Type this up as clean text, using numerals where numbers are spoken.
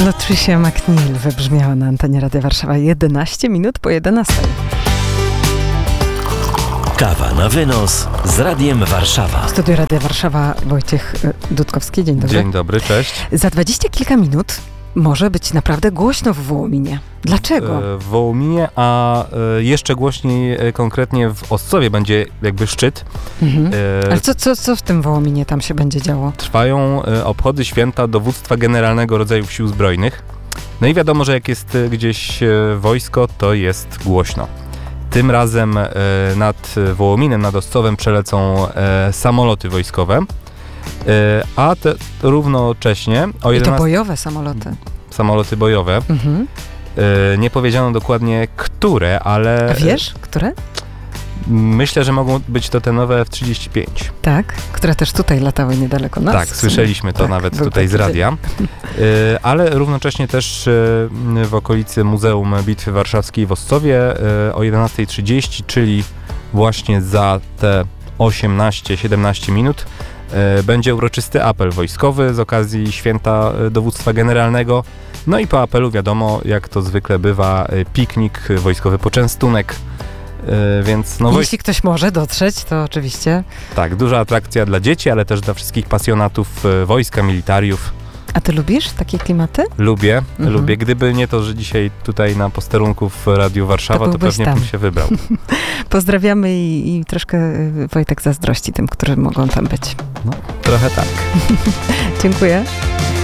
Patricia McNeil wybrzmiała na antenie Radia Warszawa 11 minut po 11. Kawa na wynos z Radiem Warszawa. Studio Radia Warszawa, Wojciech Dudkowski. Dzień dobry. Dzień dobry, cześć. Za 20 kilka minut może być naprawdę głośno w Wołominie. Dlaczego? W Wołominie, a jeszcze głośniej konkretnie w Ossowie będzie jakby szczyt. Ale co w tym Wołominie tam się będzie działo? Trwają obchody święta Dowództwa Generalnego Rodzajów Sił Zbrojnych. No i wiadomo, że jak jest gdzieś wojsko, to jest głośno. Tym razem nad Wołominem, nad Ossowem przelecą samoloty wojskowe, a równocześnie o 11... I to bojowe samoloty. Samoloty bojowe. Nie powiedziano dokładnie, które, ale... A wiesz, które? Myślę, że mogą być to te nowe F-35. Tak, które też tutaj latały niedaleko nas. Tak, słyszeliśmy to nawet tutaj z radia. Ale równocześnie też w okolicy Muzeum Bitwy Warszawskiej w Ossowie o 11:30, czyli właśnie za te 18-17 minut, będzie uroczysty apel wojskowy z okazji Święta Dowództwa Generalnego. No i po apelu wiadomo, jak to zwykle bywa, piknik, wojskowy poczęstunek. Więc jeśli ktoś może dotrzeć, to oczywiście. Tak, duża atrakcja dla dzieci, ale też dla wszystkich pasjonatów wojska, militariów. A ty lubisz takie klimaty? Lubię. Gdyby nie to, że dzisiaj tutaj na posterunku w Radiu Warszawa, to pewnie bym się wybrał. Pozdrawiamy i troszkę Wojtek zazdrości tym, którzy mogą tam być. No, trochę tak. Dziękuję.